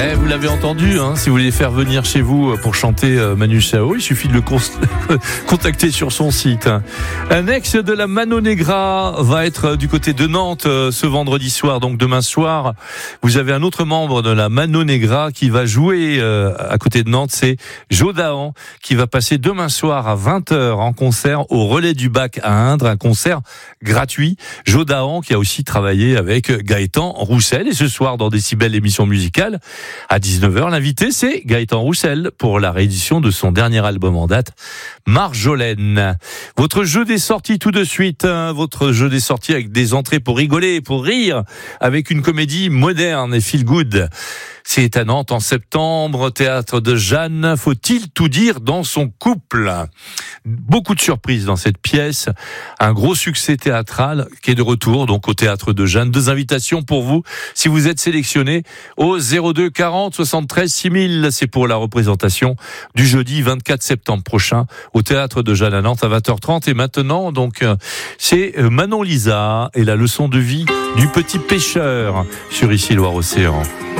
Vous l'avez entendu, si vous voulez faire venir chez vous pour chanter Manu Chao, il suffit de le contacter sur son site. Un ex de la Mano Negra va être du côté de Nantes ce vendredi soir, donc demain soir. Vous avez un autre membre de la Mano Negra qui va jouer à côté de Nantes, c'est Jo Dahan, qui va passer demain soir à 20h en concert au Relais du Bac à Indre, un concert gratuit. Jo Dahan qui a aussi travaillé avec Gaëtan Roussel, et ce soir dans Décibel, l'émission musicale, à 19h, l'invité c'est Gaëtan Roussel pour la réédition de son dernier album en date, Marjolaine. Votre jeu des sorties tout de suite, votre jeu des sorties avec des entrées pour rigoler, pour rire, avec une comédie moderne et feel good. C'est à Nantes en septembre, théâtre de Jeanne. Faut-il tout dire dans son couple? Beaucoup de surprises dans cette pièce. Un gros succès théâtral qui est de retour donc au théâtre de Jeanne. 2 invitations pour vous si vous êtes sélectionné au 02 40 73 6000. C'est pour la représentation du jeudi 24 septembre prochain au théâtre de Jeanne à Nantes à 20h30. Et maintenant donc c'est Manon Lisa et la leçon de vie du petit pêcheur sur Ici Loire Océan.